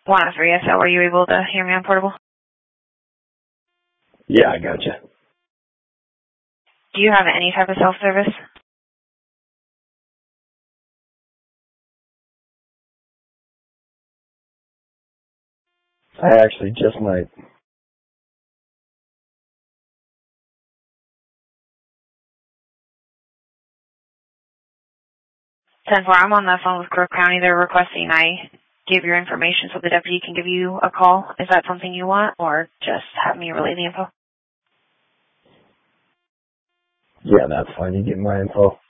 Last 3 SL, were you able to hear me on portable? Yeah, I gotcha. Do you have any type of self-service? I actually just might. Since I'm on the phone with Crook County, they're requesting I give your information so the deputy can give you a call. Is that something you want, or just have me relay the info? Yeah, that's fine. You get my info.